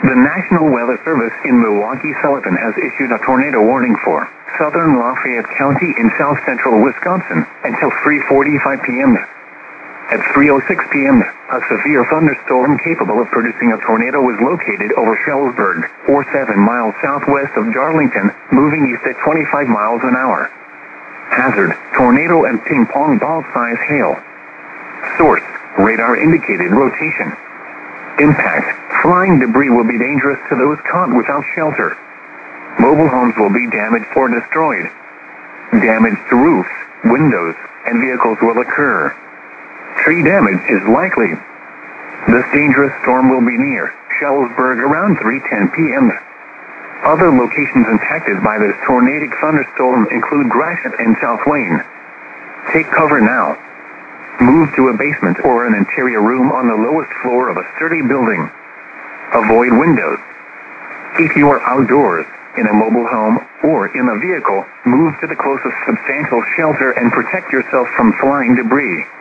The National Weather Service in Milwaukee-Sullivan has issued a tornado warning for southern Lafayette County in south-central Wisconsin until 3:45 p.m. At 3:06 p.m., a severe thunderstorm capable of producing a tornado was located over Shellersburg, 7 miles southwest of Darlington, moving east at 25 miles an hour. Hazard, tornado and ping-pong ball-size hail. Source, radar indicated rotation. Impact, flying debris will be dangerous to those caught without shelter. Mobile homes will be damaged or destroyed. Damage to roofs, windows, and vehicles will occur. Tree damage is likely. This dangerous storm will be near Shellersburg around 3:10 p.m. Other locations impacted by this tornadic thunderstorm include Gratiot and South Wayne. Take cover now. Move to a basement or an interior room on the lowest floor of a sturdy building. Avoid windows. If you are outdoors, in a mobile home, or in a vehicle, move to the closest substantial shelter and protect yourself from flying debris.